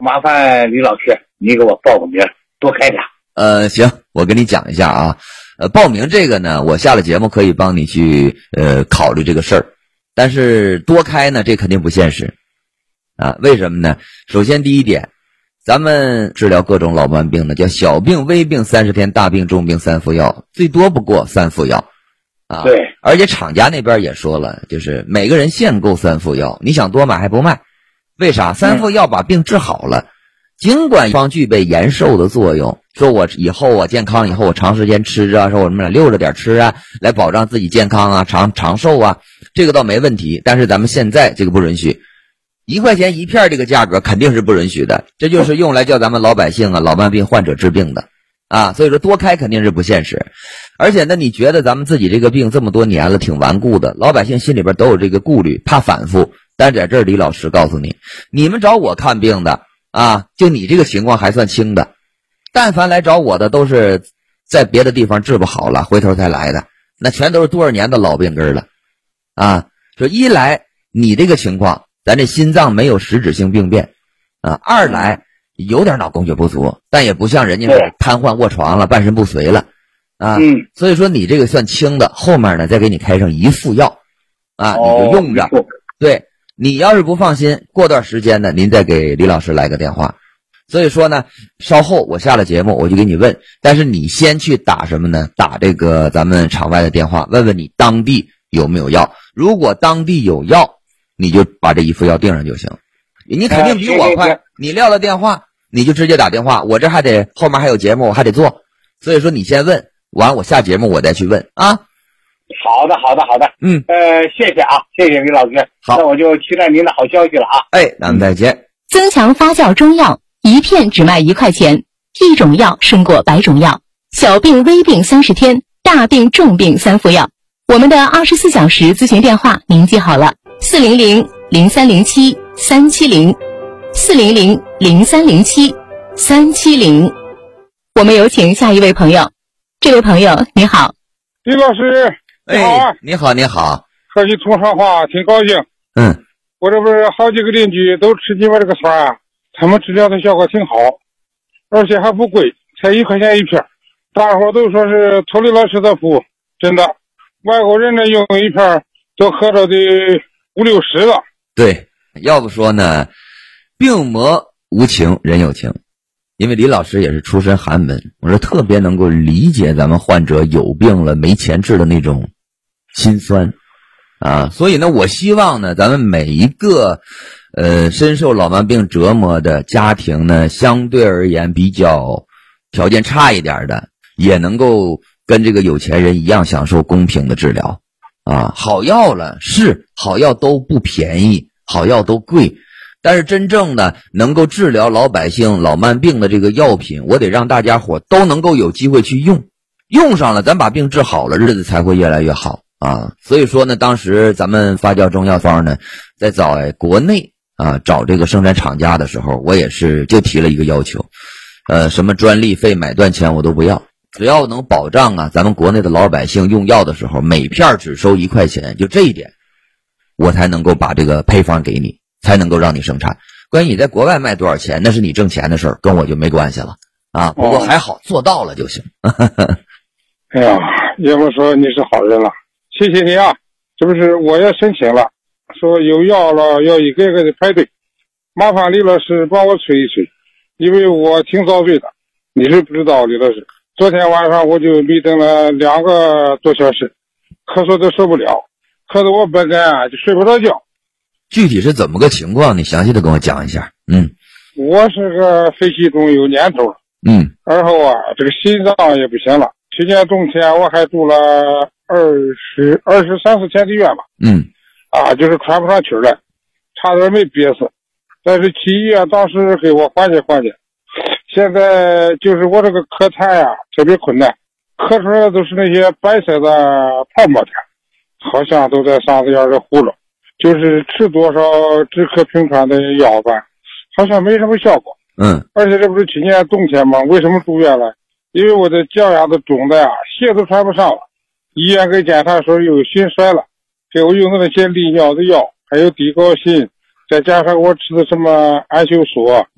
麻烦李老师你给我报个名，多开点。 行，我跟你讲一下啊。报名这个呢，我下了节目可以帮你去考虑这个事儿，但是多开呢，这肯定不现实啊。为什么呢？首先第一点，咱们治疗各种老慢病呢，叫小病微病30天，大病重病3副药，最多不过3副药啊。 对， 而且厂家那边也说了，就是每个人限购3副药，你想多买还不卖。为啥？3副药把病治好了，尽管方具备延寿的作用，说我以后我健康以后我长时间吃啊，说我们俩溜着点吃啊，来保障自己健康啊，长寿啊，这个倒没问题。但是咱们现在这个不允许，1块钱1片这个价格肯定是不允许的，这就是用来叫咱们老百姓啊老慢病患者治病的啊。所以说多开肯定是不现实。而且呢，你觉得咱们自己这个病这么多年了挺顽固的，老百姓心里边都有这个顾虑，怕反复。但在这儿李老师告诉你，你们找我看病的啊，就你这个情况还算轻的，但凡来找我的都是在别的地方治不好了回头才来的，那全都是多少年的老病根了啊。说一来你这个情况咱这心脏没有实质性病变啊，二来有点脑供血不足，但也不像人家是瘫痪卧床了半身不遂了啊。所以说你这个算轻的，后面呢再给你开上1副药啊，你就用着。对，你要是不放心，过段时间呢您再给李老师来个电话。所以说呢，稍后我下了节目我就给你问，但是你先去打什么呢？打这个咱们场外的电话，问问你当地有没有药。如果当地有药，你就把这1副药订上就行。你肯定比我快，你撂了电话你就直接打电话，我这还得后面还有节目我还得做。所以说你先问完，我下节目我再去问啊。 好的。谢谢啊，谢谢李老师。好，那我就期待您的好消息了啊。 咱们再见。 增强发酵中药，1片只卖1块钱，1种药胜过100种药。小病微病30天，大病重病3副药。我们的24小时咨询电话您记好了，400-0307-370，400-0307-370。我们有请下一位朋友。这位朋友你好。 李老师你好啊。 你好和你通上话挺高兴。我这不是好几个邻居都吃你们这个团啊，他们治疗的效果挺好，而且还不贵，才1块钱1片。大伙都说是托李老师的福，真的，外国人呢用1片都喝着的50-60了。 对，要不说呢，病魔无情人有情。因为李老师也是出身寒门，我说特别能够理解咱们患者有病了没钱治的那种心酸啊。所以呢，我希望呢，咱们每一个深受老慢病折磨的家庭呢，相对而言比较条件差一点的，也能够跟这个有钱人一样享受公平的治疗啊。好药了，是好药都不便宜，好药都贵，但是真正的能够治疗老百姓老慢病的这个药品，我得让大家伙都能够有机会去用，用上了咱把病治好了，日子才会越来越好啊。所以说呢，当时咱们发酵中药方呢，在找国内啊找这个生产厂家的时候，我也是就提了一个要求，什么专利费买断钱我都不要，只要能保障啊咱们国内的老百姓用药的时候每片只收1块钱，就这一点我才能够把这个配方给你，才能够让你生产。关于你在国外卖多少钱，那是你挣钱的事儿，跟我就没关系了啊。不过还好做到了就行。 哎呀，要不说你是好人了，谢谢你啊。这不是我也申请了，说有药了要一个个的排队，麻烦李老师帮我催一催，因为我挺遭罪的，你是不知道李老师。昨天晚上我就密等了2个多小时，咳嗽都受不了，咳得我本来就睡不着觉。 具体是怎么个情况？你详细的跟我讲一下。 我是个肺气肿有年头了，而后啊，这个心脏也不行了。去年冬天我还住了23-24天的院吧，就是喘不上气来，差点没憋死。但是去医院当时给我缓解缓解，现在就是我这个咳痰呀特别困难，咳出来的都是那些白色的泡沫痰，好像都在嗓子眼里糊着。就是吃多少止咳平喘的药吧，好像没什么效果。而且这不是去年冬天吗？为什么住院了？因为我的脚丫子肿的呀，鞋都穿不上了。医院给检查说有心衰了，给我用的那些利尿的药，还有低高锌，再加上我吃的什么氨休素